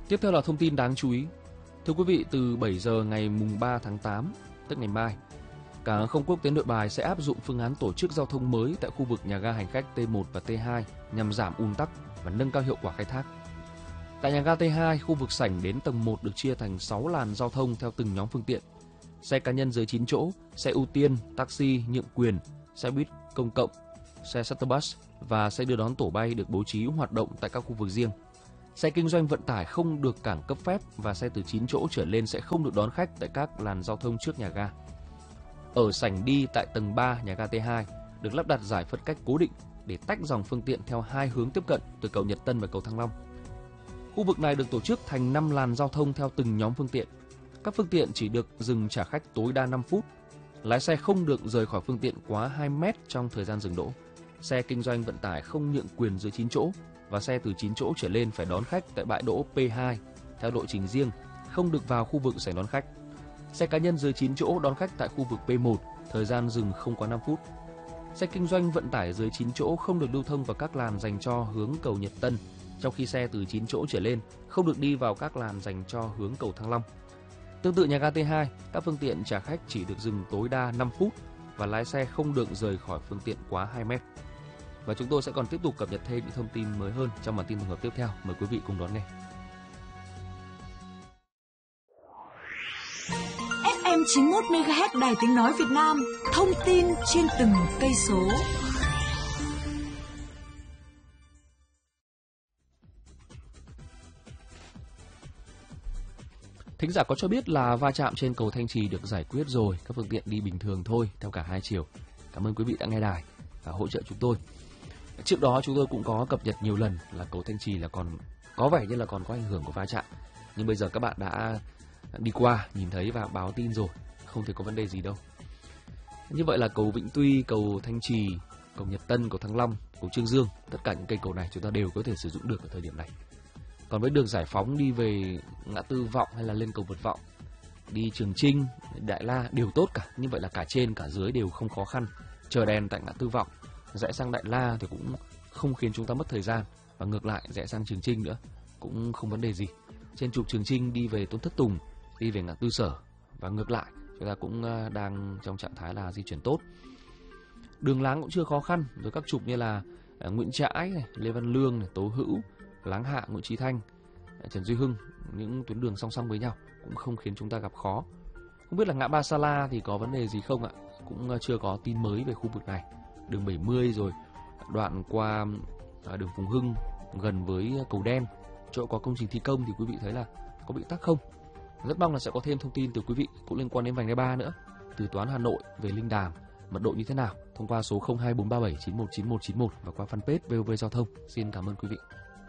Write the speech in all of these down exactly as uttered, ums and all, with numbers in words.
Tiếp theo là thông tin đáng chú ý. Thưa quý vị, từ bảy giờ ngày mùng ba tháng tám, tức ngày mai, Cảng hàng không quốc tế Nội Bài sẽ áp dụng phương án tổ chức giao thông mới tại khu vực nhà ga hành khách T một và T hai nhằm giảm ùn tắc và nâng cao hiệu quả khai thác. Tại nhà ga T hai, khu vực sảnh đến tầng một được chia thành sáu làn giao thông theo từng nhóm phương tiện. Xe cá nhân dưới chín chỗ, xe ưu tiên, taxi, nhượng quyền, xe buýt công cộng, xe shuttle bus và xe đưa đón tổ bay được bố trí hoạt động tại các khu vực riêng. Xe kinh doanh vận tải không được cảng cấp phép và xe từ chín chỗ trở lên sẽ không được đón khách tại các làn giao thông trước nhà ga. Ở sảnh đi tại tầng ba nhà ga T hai được lắp đặt giải phân cách cố định để tách dòng phương tiện theo hai hướng tiếp cận từ cầu Nhật Tân và cầu Thăng Long. Khu vực này được tổ chức thành năm làn giao thông theo từng nhóm phương tiện. Các phương tiện chỉ được dừng trả khách tối đa năm phút. Lái xe không được rời khỏi phương tiện quá hai mét trong thời gian dừng đỗ. Xe kinh doanh vận tải không nhượng quyền dưới chín chỗ và xe từ chín chỗ trở lên phải đón khách tại bãi đỗ P hai theo lộ trình riêng, không được vào khu vực sảnh đón khách. Xe cá nhân dưới chín chỗ đón khách tại khu vực P một, thời gian dừng không quá năm phút. Xe kinh doanh vận tải dưới chín chỗ không được lưu thông vào các làn dành cho hướng cầu Nhật Tân, trong khi xe từ chín chỗ trở lên không được đi vào các làn dành cho hướng cầu Thăng Long. Tương tự nhà ga T hai, các phương tiện trả khách chỉ được dừng tối đa năm phút và lái xe không được rời khỏi phương tiện quá hai mét. Và chúng tôi sẽ còn tiếp tục cập nhật thêm những thông tin mới hơn trong bản tin tổng hợp tiếp theo. Mời quý vị cùng đón nghe. ép em chín mươi mốt mê ga héc Đài Tiếng Nói Việt Nam, thông tin trên từng cây số. Thính giả có cho biết là va chạm trên cầu Thanh Trì được giải quyết rồi, các phương tiện đi bình thường thôi theo cả hai chiều. Cảm ơn quý vị đã nghe đài và hỗ trợ chúng tôi. Trước đó chúng tôi cũng có cập nhật nhiều lần là cầu Thanh Trì là còn có vẻ như là còn có ảnh hưởng của va chạm. Nhưng bây giờ các bạn đã đi qua, nhìn thấy và báo tin rồi, không thể có vấn đề gì đâu. Như vậy là cầu Vĩnh Tuy, cầu Thanh Trì, cầu Nhật Tân, cầu Thăng Long, cầu Chương Dương, tất cả những cây cầu này chúng ta đều có thể sử dụng được ở thời điểm này. Còn với đường Giải Phóng đi về ngã tư Vọng hay là lên cầu Vượt Vọng, đi Trường Chinh, Đại La đều tốt cả. Như vậy là cả trên cả dưới đều không khó khăn. Chờ đèn tại ngã tư Vọng, rẽ sang Đại La thì cũng không khiến chúng ta mất thời gian. Và ngược lại rẽ sang Trường Chinh nữa cũng không vấn đề gì. Trên trục Trường Chinh đi về Tôn Thất Tùng, đi về ngã tư Sở và ngược lại chúng ta cũng đang trong trạng thái là di chuyển tốt. Đường Láng cũng chưa khó khăn, rồi các trục như là Nguyễn Trãi, này, Lê Văn Lương, này, Tố Hữu, Láng Hạ, Nguyễn Chí Thanh, Trần Duy Hưng, những tuyến đường song song với nhau cũng không khiến chúng ta gặp khó. Không biết là ngã ba Sa La thì có vấn đề gì không ạ? Cũng chưa có tin mới về khu vực này. Đường bảy mươi rồi đoạn qua đường Phùng Hưng gần với cầu Đen, chỗ có công trình thi công thì quý vị thấy là có bị tắc không? Rất mong là sẽ có thêm thông tin từ quý vị cũng liên quan đến vành đai ba nữa. Từ Toán Hà Nội về Linh Đàm, mật độ như thế nào? Thông qua số không hai bốn ba bảy chín một chín một chín một và qua fanpage vê o vê Giao thông. Xin cảm ơn quý vị.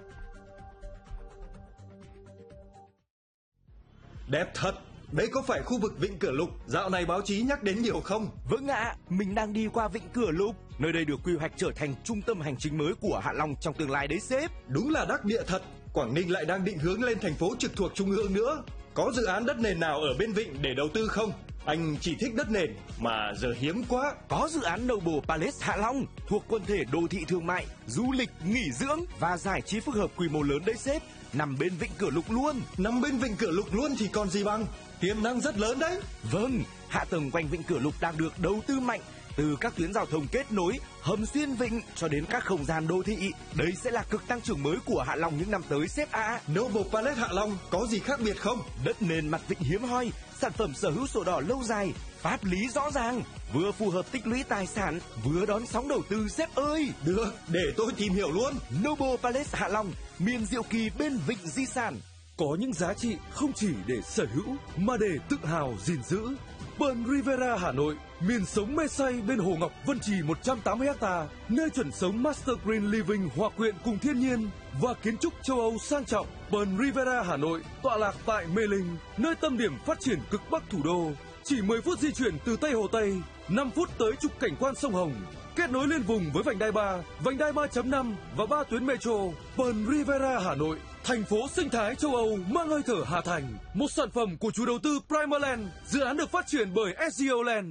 Đẹp thật! Đấy có phải khu vực Vịnh Cửa Lục dạo này báo chí nhắc đến nhiều không? Vâng ạ, à, mình đang đi qua Vịnh Cửa Lục. Nơi đây được quy hoạch trở thành trung tâm hành chính mới của Hạ Long trong tương lai đấy sếp. Đúng là đắc địa thật. Quảng Ninh lại đang định hướng lên thành phố trực thuộc trung ương nữa. Có dự án đất nền nào ở bên Vịnh để đầu tư không? Anh chỉ thích đất nền mà giờ hiếm quá. Có dự án Noble Palace Hạ Long thuộc quần thể đô thị thương mại, du lịch, nghỉ dưỡng và giải trí phức hợp quy mô lớn đấy sếp. Nằm bên Vịnh Cửa Lục luôn. Nằm bên Vịnh Cửa Lục luôn thì còn gì bằng. Tiềm năng rất lớn đấy. Vâng, hạ tầng quanh Vịnh Cửa Lục đang được đầu tư mạnh. Từ các tuyến giao thông kết nối, hầm xuyên vịnh cho đến các không gian đô thị. Đây sẽ là cực tăng trưởng mới của Hạ Long những năm tới sếp ạ. À. Noble Palace Hạ Long có gì khác biệt không? Đất nền mặt vịnh hiếm hoi, sản phẩm sở hữu sổ đỏ lâu dài, pháp lý rõ ràng, vừa phù hợp tích lũy tài sản, vừa đón sóng đầu tư sếp ơi. Được, để tôi tìm hiểu luôn. Noble Palace Hạ Long, miền diệu kỳ bên vịnh di sản. Có những giá trị không chỉ để sở hữu mà để tự hào gìn giữ. Pearl Riviera Hà Nội, miền sống mê say bên Hồ Ngọc Vân Trì một trăm tám mươi ha, nơi chuẩn sống Master Green Living hòa quyện cùng thiên nhiên và kiến trúc châu Âu sang trọng. Pearl Riviera Hà Nội tọa lạc tại Mê Linh, nơi tâm điểm phát triển cực bắc thủ đô. Chỉ mười phút di chuyển từ Tây Hồ Tây, năm phút tới trục cảnh quan sông Hồng. Kết nối liên vùng với vành đai ba, vành đai ba chấm năm và ba tuyến metro. Pearl Riviera Hà Nội, thành phố sinh thái châu Âu mang hơi thở Hà Thành. Một sản phẩm của chủ đầu tư Primerland, dự án được phát triển bởi ét giê o Land.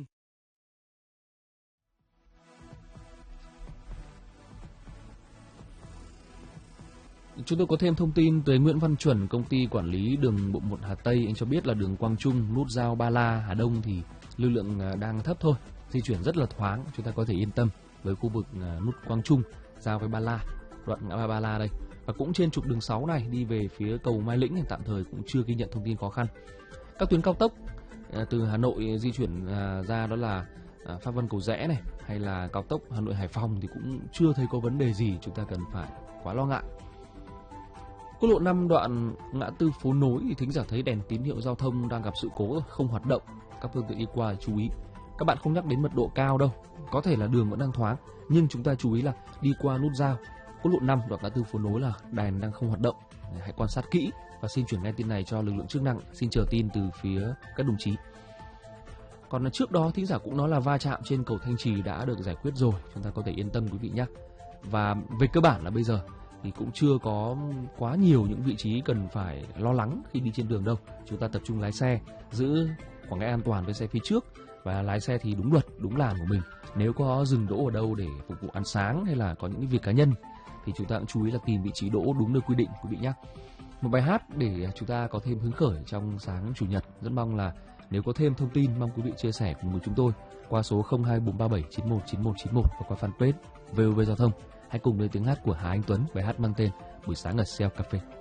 Chúng tôi có thêm thông tin tới Nguyễn Văn Chuẩn, công ty quản lý đường bộ một Hà Tây. Anh cho biết là đường Quang Trung, nút giao Ba La, Hà Đông thì lưu lượng đang thấp thôi, di chuyển rất là thoáng, chúng ta có thể yên tâm với khu vực nút Quang Trung giao với Ba La, đoạn ngã ba Ba La đây. Và cũng trên trục đường sáu này đi về phía cầu Mai Lĩnh thì tạm thời cũng chưa ghi nhận thông tin khó khăn. Các tuyến cao tốc từ Hà Nội di chuyển ra đó là Pháp Vân Cầu Giẽ này, hay là cao tốc Hà Nội Hải Phòng thì cũng chưa thấy có vấn đề gì chúng ta cần phải quá lo ngại. Quốc lộ năm đoạn ngã tư Phố Nối thì thính giả thấy đèn tín hiệu giao thông đang gặp sự cố không hoạt động, các phương tiện đi qua chú ý. Các bạn không nhắc đến mật độ cao đâu, có thể là đường vẫn đang thoáng, nhưng chúng ta chú ý là đi qua nút giao quốc lộ năm đoạn ngã tư Phố Nối là đèn đang không hoạt động. Hãy quan sát kỹ và xin chuyển ngay tin này cho lực lượng chức năng. Xin chờ tin từ phía các đồng chí. Còn trước đó thính giả cũng nói là va chạm trên cầu Thanh Trì đã được giải quyết rồi, chúng ta có thể yên tâm quý vị nhé. Và về cơ bản là bây giờ thì cũng chưa có quá nhiều những vị trí cần phải lo lắng khi đi trên đường đâu. Chúng ta tập trung lái xe, giữ khoảng cách an toàn với xe phía trước và lái xe thì đúng luật, đúng làn của mình. Nếu có dừng đỗ ở đâu để phục vụ ăn sáng hay là có những việc cá nhân thì chúng ta cũng chú ý là tìm vị trí đỗ đúng nơi quy định quý vị nhé. Một bài hát để chúng ta có thêm hứng khởi trong sáng chủ nhật. Rất mong là nếu có thêm thông tin mong quý vị chia sẻ cùng với chúng tôi qua số không hai bốn ba bảy chín một chín một chín một và qua fanpage vê o vê Giao thông. Hãy cùng đến tiếng hát của Hà Anh Tuấn, bài hát mang tên Buổi sáng ở Shell Cafe.